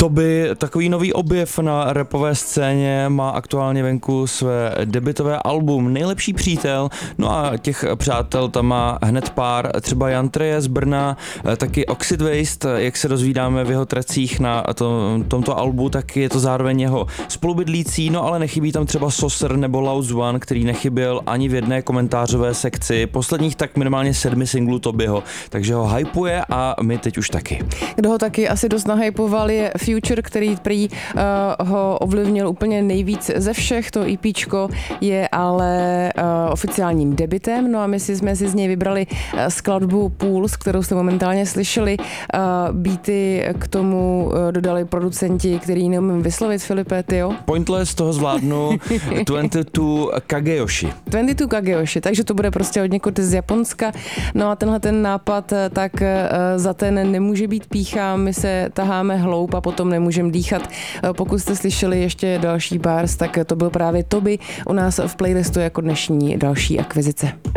Toby, takový nový objev na rapové scéně, má aktuálně venku své debutové album Nejlepší přítel, no a těch přátel tam má hned pár, třeba Jan Treje z Brna, taky Oxid Waste, jak se dozvídáme v jeho tracích na tomto albu, tak je to zároveň jeho spolubydlící, no ale nechybí tam třeba Saucer nebo Lauz One, který nechyběl ani v jedné komentářové sekci posledních tak minimálně 7 singlů Tobyho, takže ho hypuje a my teď už taky. Kdo ho taky asi dost nahypoval je Future, který prý ho ovlivnil úplně nejvíc ze všech. To EPčko je ale oficiálním debutem, no a my jsme si z něj vybrali skladbu Pools, kterou jste momentálně slyšeli. Beaty k tomu dodali producenti, který neumím vyslovit, Filipe, ty jo? Pointless, toho zvládnu, 22 Kageyoshi. 22 Kageyoshi, takže to bude prostě od někud z Japonska. No a tenhle ten nápad, tak za ten nemůže být pýcha, my se taháme hloub a potom nemůžeme dýchat. Pokud jste slyšeli ještě další bars, tak to byl právě Toby u nás v playlistu jako dnešní další akvizice.